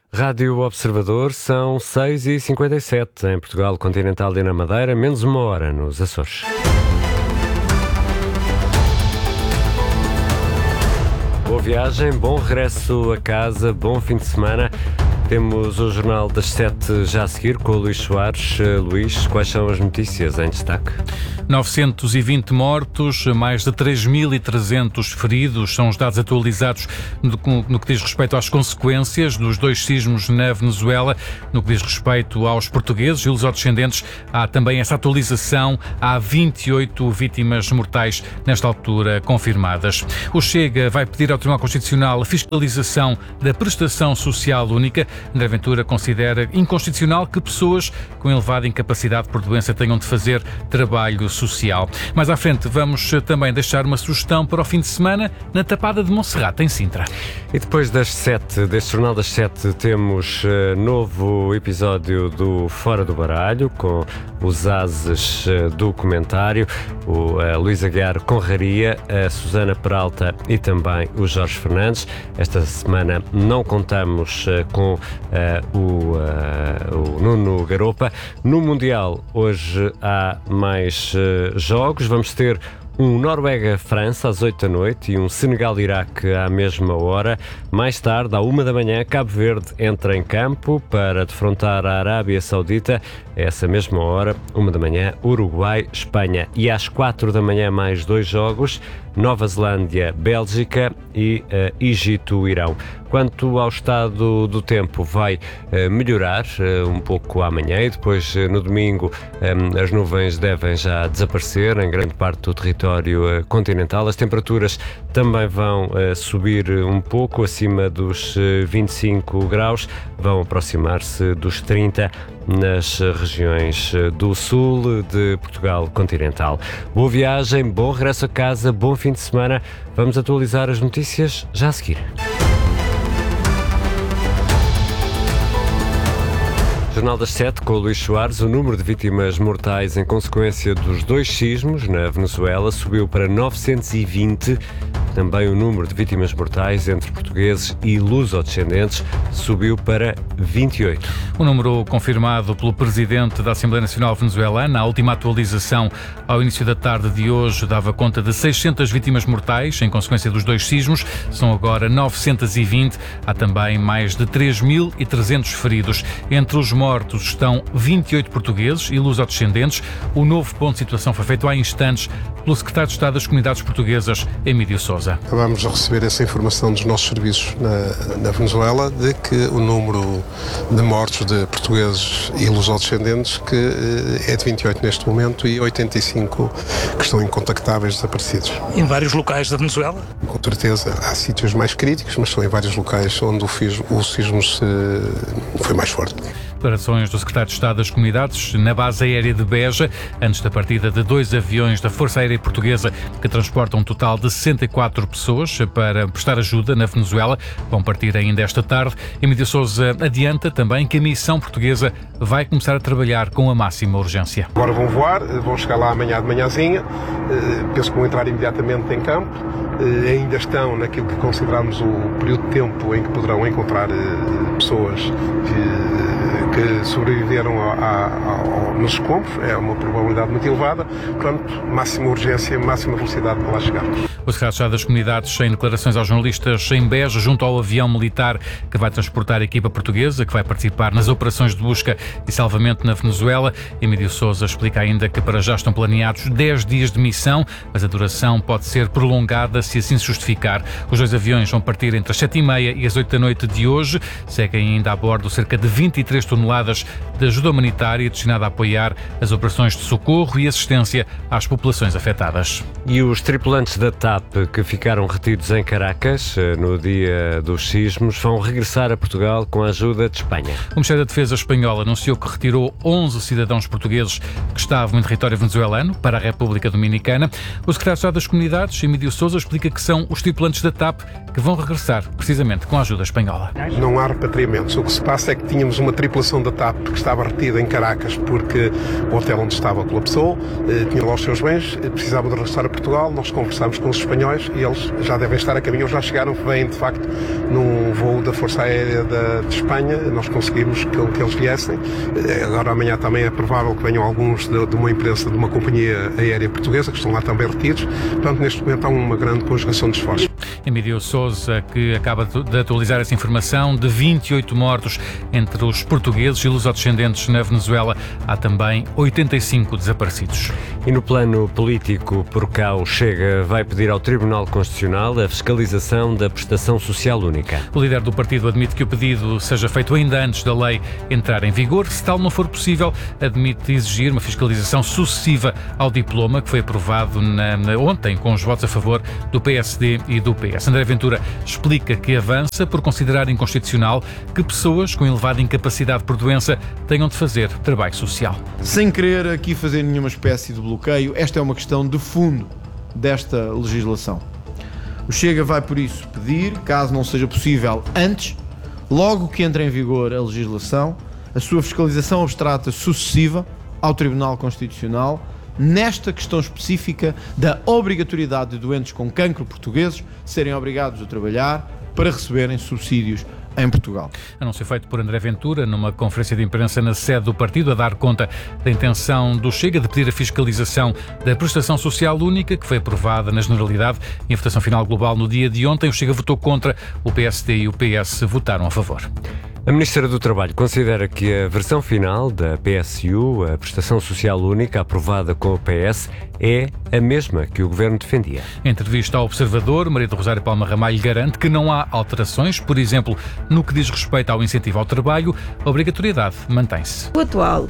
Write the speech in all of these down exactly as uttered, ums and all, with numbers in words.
Rádio Observador, são seis e cinquenta e sete em Portugal Continental e na Madeira, menos uma hora nos Açores. Boa viagem, bom regresso a casa, bom fim de semana. Temos o Jornal das Sete já a seguir com o Luís Soares. Luís, quais são as notícias em destaque? novecentos e vinte mortos, mais de três mil e trezentos feridos, são os dados atualizados no, no que diz respeito às consequências dos dois sismos na Venezuela. No que diz respeito aos portugueses e lusodescendentes, há também essa atualização. Há vinte e oito vítimas mortais nesta altura confirmadas. O Chega vai pedir ao Tribunal Constitucional a fiscalização da prestação social única. André Ventura considera inconstitucional que pessoas com elevada incapacidade por doença tenham de fazer trabalho social. Mais à frente vamos também deixar uma sugestão para o fim de semana na Tapada de Monserrate, em Sintra. E depois das sete, deste Jornal das Sete, temos uh, novo episódio do Fora do Baralho, com os ases uh, do comentário, o uh, Luís Aguiar Conraria, a Susana Peralta e também o Jorge Fernandes. Esta semana não contamos uh, com uh, o, uh, o Nuno Garopa. No Mundial, hoje há mais uh, jogos. Vamos ter um Noruega-França às oito da noite e um Senegal-Iraque à mesma hora. Mais tarde, à uma da manhã, Cabo Verde entra em campo para defrontar a Arábia Saudita. A essa mesma hora, uma da manhã, Uruguai-Espanha. E às quatro da manhã, mais dois jogos, Nova Zelândia-Bélgica e uh, Egito-Irão. Quanto ao estado do tempo, vai uh, melhorar uh, um pouco amanhã e depois uh, no domingo um, as nuvens devem já desaparecer em grande parte do território uh, continental. As temperaturas também vão uh, subir um pouco acima dos uh, vinte e cinco graus, vão aproximar-se dos trinta nas regiões do sul de Portugal continental. Boa viagem, bom regresso a casa, bom fim de semana. Vamos atualizar as notícias já a seguir. Jornal das Sete, com o Luís Soares. O número de vítimas mortais em consequência dos dois sismos na Venezuela subiu para novecentos e vinte. Também o número de vítimas mortais entre portugueses e lusodescendentes subiu para vinte e oito. O número confirmado pelo Presidente da Assembleia Nacional Venezuelana, a última atualização ao início da tarde de hoje, dava conta de seiscentas vítimas mortais em consequência dos dois sismos. São agora novecentos e vinte. Há também mais de três mil e trezentos feridos. Entre os mortos estão vinte e oito portugueses e lusodescendentes. O novo ponto de situação foi feito há instantes pelo Secretário de Estado das Comunidades Portuguesas, Emílio Sousa. Acabamos de receber essa informação dos nossos serviços na, na Venezuela de que o número de mortos de portugueses e lusodescendentes que é de vinte e oito neste momento e oitenta e cinco que estão incontactáveis, desaparecidos. Em vários locais da Venezuela? Com certeza, há sítios mais críticos, mas são em vários locais onde o, fismo, o sismo se, foi mais forte. Declarações do Secretário de Estado das Comunidades na base aérea de Beja, antes da partida de dois aviões da Força Aérea Portuguesa que transportam um total de sessenta e quatro pessoas para prestar ajuda na Venezuela. Vão partir ainda esta tarde. Emílio Sousa adianta também que a missão portuguesa vai começar a trabalhar com a máxima urgência. Agora vão voar, vão chegar lá amanhã de manhãzinha, penso que vão entrar imediatamente em campo. Ainda estão naquilo que consideramos o período de tempo em que poderão encontrar pessoas que, que sobreviveram a, a, a, nos escombros. É uma probabilidade muito elevada, portanto, máxima urgência, máxima velocidade para lá chegar. O Secretário de Estado das Comunidades, em declarações aos jornalistas em Beja, junto ao avião militar que vai transportar a equipa portuguesa, que vai participar nas operações de busca e salvamento na Venezuela. Emílio Sousa explica ainda que para já estão planeados dez dias de missão, mas a duração pode ser prolongada se assim se justificar. Os dois aviões vão partir entre as sete e meia e as oito da noite de hoje. Seguem ainda a bordo cerca de vinte e três toneladas de ajuda humanitária destinada a apoiar as operações de socorro e assistência às populações afetadas. E os tripulantes da T A P que ficaram retidos em Caracas no dia dos sismos vão regressar a Portugal com a ajuda de Espanha. O Ministério da Defesa espanhol anunciou que retirou onze cidadãos portugueses que estavam em território venezuelano para a República Dominicana. O Secretário de Estado das Comunidades, Emílio Sousa, explica explica que são os tripulantes da TAP que vão regressar, precisamente com a ajuda espanhola. Não há repatriamentos. O que se passa é que tínhamos uma tripulação da TAP que estava retida em Caracas porque o hotel onde estava colapsou, tinha lá os seus bens, precisava de regressar a Portugal. Nós conversámos com os espanhóis e eles já devem estar a caminho, já chegaram, vêm de facto num voo da Força Aérea de, de Espanha. Nós conseguimos que, que eles viessem. Agora amanhã também é provável que venham alguns de, de uma empresa, de uma companhia aérea portuguesa, que estão lá também retidos. Portanto, neste momento há uma grande conjugação de esforços. Emílio Sousa, que acaba de atualizar essa informação, de vinte e oito mortos entre os portugueses e lusodescendentes na Venezuela, há também oitenta e cinco desaparecidos. E no plano político, por cá, o Chega vai pedir ao Tribunal Constitucional a fiscalização da prestação social única. O líder do partido admite que o pedido seja feito ainda antes da lei entrar em vigor. Se tal não for possível, admite exigir uma fiscalização sucessiva ao diploma, que foi aprovado na, na, ontem com os votos a favor do P S D e do P S. André Ventura explica que avança por considerar inconstitucional que pessoas com elevada incapacidade por doença tenham de fazer trabalho social. Sem querer aqui fazer nenhuma espécie de bloqueio, esta é uma questão de fundo desta legislação. O Chega vai, por isso, pedir, caso não seja possível antes, logo que entre em vigor a legislação, a sua fiscalização abstrata sucessiva ao Tribunal Constitucional nesta questão específica da obrigatoriedade de doentes com cancro portugueses serem obrigados a trabalhar para receberem subsídios em Portugal. Anúncio feito por André Ventura numa conferência de imprensa na sede do partido a dar conta da intenção do Chega de pedir a fiscalização da prestação social única, que foi aprovada na generalidade em votação final global no dia de ontem. O Chega votou contra, o P S D e o P S votaram a favor. A Ministra do Trabalho considera que a versão final da P S U, a Prestação Social Única, aprovada com o P S, é a mesma que o Governo defendia. Em entrevista ao Observador, Maria do Rosário Palma Ramalho garante que não há alterações, por exemplo, no que diz respeito ao incentivo ao trabalho, a obrigatoriedade mantém-se. O atual uh,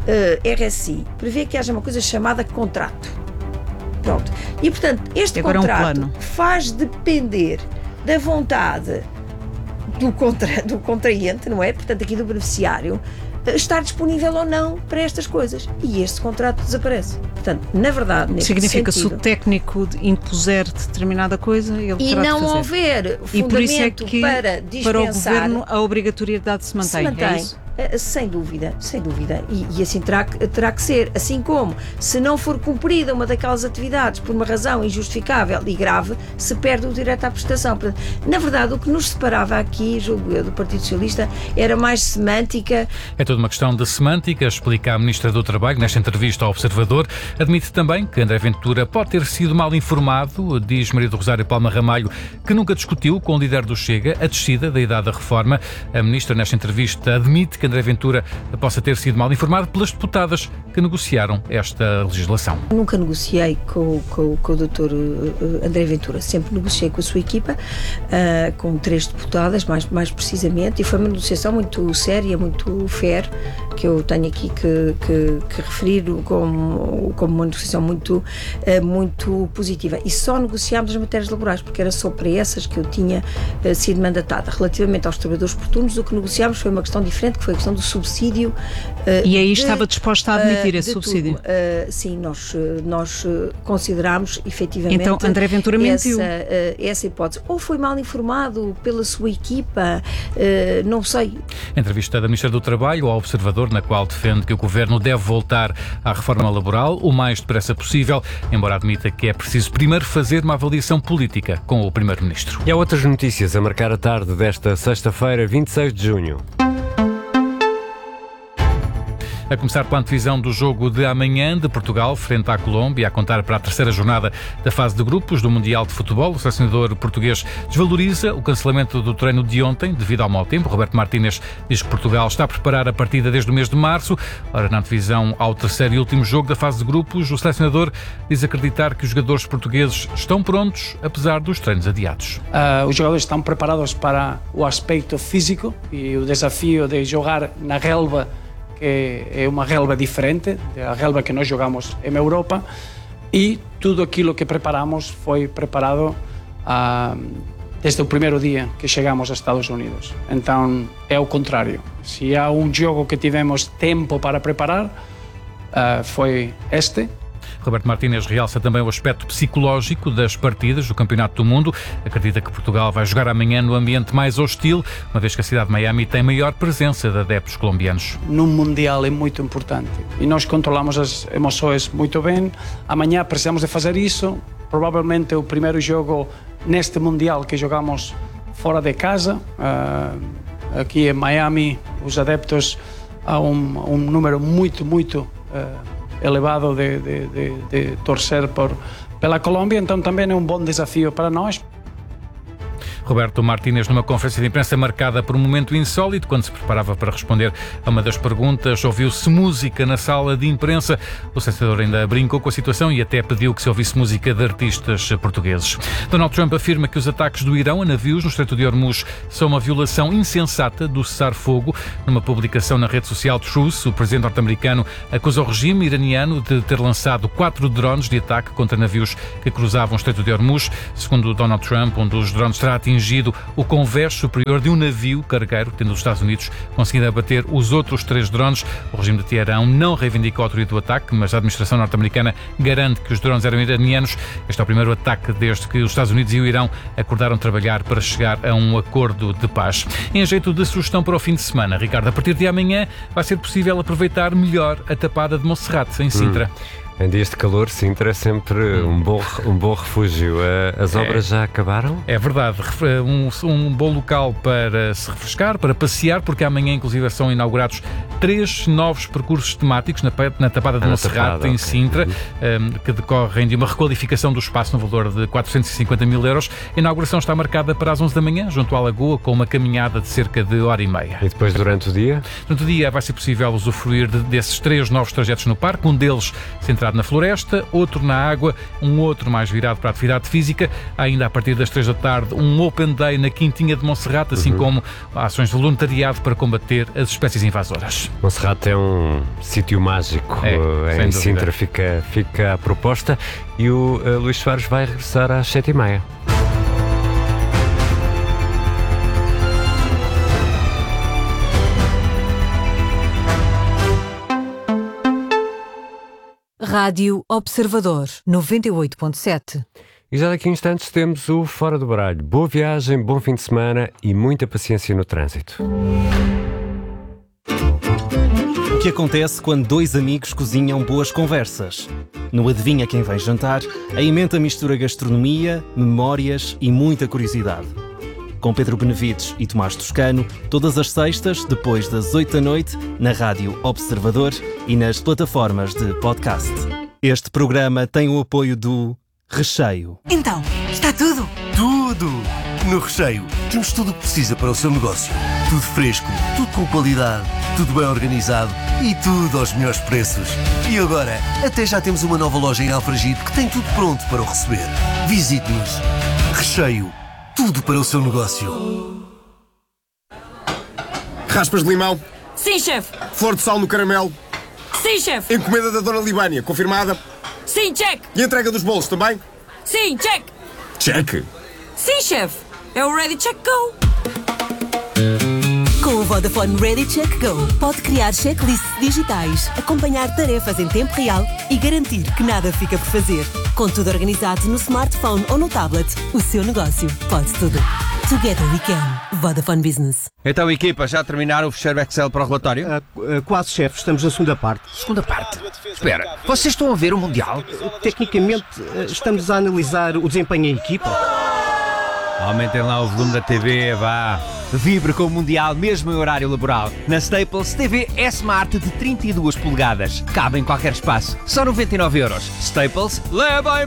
R S I prevê que haja uma coisa chamada contrato. Pronto. E, portanto, este contrato é um faz depender da vontade Do, contra, do contraente, não é? Portanto, aqui do beneficiário, estar disponível ou não para estas coisas. E este contrato desaparece. Portanto, na verdade, neste significa sentido, se o técnico impuser determinada coisa, ele e terá de não fazer. houver fundamento e por isso é que, para dispensar, para o Governo a obrigatoriedade se mantém, se mantém. É isso? Sem dúvida, sem dúvida. E, e assim terá, terá que ser. Assim como, se não for cumprida uma daquelas atividades por uma razão injustificável e grave, se perde o direito à prestação. Portanto, na verdade, o que nos separava aqui, julgo eu, do Partido Socialista, era mais semântica. É toda uma questão de semântica, explica a Ministra do Trabalho nesta entrevista ao Observador. Admite também que André Ventura pode ter sido mal informado, diz Maria do Rosário Palma Ramalho, que nunca discutiu com o líder do Chega a descida da idade da reforma. A Ministra, nesta entrevista, admite que André Ventura possa ter sido mal informado pelas deputadas que negociaram esta legislação. Nunca negociei com, com, com o doutor André Ventura, sempre negociei com a sua equipa, uh, com três deputadas, mais, mais precisamente, e foi uma negociação muito séria, muito fair, que eu tenho aqui que, que, que referir como, como uma negociação muito, uh, muito positiva. E só negociámos as matérias laborais, porque era só para essas que eu tinha uh, sido mandatada. Relativamente aos trabalhadores portunos, o que negociámos foi uma questão diferente, que foi a questão do subsídio. Uh, e aí de, estava disposta a admitir uh, esse subsídio? Uh, sim, nós, nós considerámos efetivamente então, André Ventura mentiu. Essa, uh, essa hipótese. Ou foi mal informado pela sua equipa, uh, não sei. Entrevista da Ministra do Trabalho ao Observador, na qual defende que o Governo deve voltar à reforma laboral o mais depressa possível, embora admita que é preciso primeiro fazer uma avaliação política com o Primeiro-Ministro. E há outras notícias a marcar a tarde desta sexta-feira, vinte e seis de junho. A começar pela antevisão do jogo de amanhã de Portugal frente à Colômbia, a contar para a terceira jornada da fase de grupos do Mundial de Futebol. O selecionador português desvaloriza o cancelamento do treino de ontem devido ao mau tempo. Roberto Martínez diz que Portugal está a preparar a partida desde o mês de março. Ora, na antevisão ao terceiro e último jogo da fase de grupos, o selecionador diz acreditar que os jogadores portugueses estão prontos, apesar dos treinos adiados. Uh, os jogadores estão preparados para o aspecto físico e o desafio de jogar na relva, que é uma relva diferente da relva que nós jogamos em Europa, e tudo aquilo que preparamos foi preparado uh, desde o primeiro dia que chegamos aos Estados Unidos. Então é o contrário. Se há um jogo que tivemos tempo para preparar, uh, foi este. Roberto Martínez realça também o aspecto psicológico das partidas do Campeonato do Mundo. Acredita que Portugal vai jogar amanhã no ambiente mais hostil, uma vez que a cidade de Miami tem maior presença de adeptos colombianos. Num Mundial é muito importante e nós controlamos as emoções muito bem. Amanhã precisamos de fazer isso. Provavelmente o primeiro jogo neste Mundial que jogamos fora de casa. Uh, aqui em Miami, os adeptos há um, um número muito, muito uh, elevado de, de, de, de torcer por, pela Colômbia, então também é um bom desafio para nós. Roberto Martínez, numa conferência de imprensa marcada por um momento insólito, quando se preparava para responder a uma das perguntas, ouviu-se música na sala de imprensa. O senador ainda brincou com a situação e até pediu que se ouvisse música de artistas portugueses. Donald Trump afirma que os ataques do Irão a navios no Estreito de Hormuz são uma violação insensata do cessar-fogo. Numa publicação na rede social Truth, o presidente norte-americano acusa o regime iraniano de ter lançado quatro drones de ataque contra navios que cruzavam o Estreito de Hormuz. Segundo Donald Trump, um dos drones terá atingido o convés superior de um navio cargueiro, tendo os Estados Unidos conseguido abater os outros três drones. O regime de Teherão não reivindica a autoria do ataque, mas a administração norte-americana garante que os drones eram iranianos. Este é o primeiro ataque desde que os Estados Unidos e o Irão acordaram trabalhar para chegar a um acordo de paz. Em jeito de sugestão para o fim de semana, Ricardo, a partir de amanhã vai ser possível aproveitar melhor a Tapada de Monserrate, em Sintra. Hum. Em dias de calor, Sintra é sempre um bom, um bom refúgio. As obras é, já acabaram? É verdade. Um, um bom local para se refrescar, para passear, porque amanhã, inclusive, são inaugurados três novos percursos temáticos na, na Tapada de Monserrate, em Sintra, okay. um, que decorrem de uma requalificação do espaço no valor de quatrocentos e cinquenta mil euros. A inauguração está marcada para as onze da manhã, junto à Lagoa, com uma caminhada de cerca de hora e meia. E depois, durante o dia? Durante o dia vai ser possível usufruir de, desses três novos trajetos no parque, um deles centrado na floresta, outro na água, um outro mais virado para a atividade física. Ainda a partir das três da tarde, um Open Day na Quintinha de Monserrate, assim uhum. como ações de voluntariado para combater as espécies invasoras. Monserrate é um sítio mágico. É, em Sintra fica, fica a proposta e o uh, Luís Soares vai regressar às sete e meia. Rádio Observador, noventa e oito ponto sete. E já daqui a instantes temos o Fora do Baralho. Boa viagem, bom fim de semana e muita paciência no trânsito. O que acontece quando dois amigos cozinham boas conversas? No Adivinha Quem Vem Jantar, a emenda mistura gastronomia, memórias e muita curiosidade. Com Pedro Benevides e Tomás Toscano, todas as sextas, depois das oito da noite, na Rádio Observador e nas plataformas de podcast. Este programa tem o apoio do Recheio. Então, está tudo? Tudo! No Recheio, temos tudo o que precisa para o seu negócio. Tudo fresco, tudo com qualidade, tudo bem organizado e tudo aos melhores preços. E agora, até já temos uma nova loja em Alfragide que tem tudo pronto para o receber. Visite-nos. Recheio. Tudo para o seu negócio. Raspas de limão? Sim, chefe. Flor de sal no caramelo? Sim, chefe. Encomenda da Dona Libânia, confirmada? Sim, check. E a entrega dos bolos também? Sim, check. Check. Sim, chefe. É o Ready Check Go. Com o Vodafone Ready Check Go, pode criar checklists digitais, acompanhar tarefas em tempo real e garantir que nada fica por fazer. Com tudo organizado no smartphone ou no tablet, o seu negócio pode tudo. Together we can. Vodafone Business. Então, equipa, já terminaram o fecheiro Excel para o relatório? Uh, uh, quase, chefe. Estamos na segunda parte. Segunda parte? Espera, vocês estão a ver o Mundial? Uh, tecnicamente, uh, estamos a analisar o desempenho em equipa. Aumentem lá o volume da T V, vá. Vibre com o Mundial mesmo em horário laboral. Na Staples, T V S-Smart de trinta e duas polegadas. Cabe em qualquer espaço. Só noventa e nove euros. Staples, leva em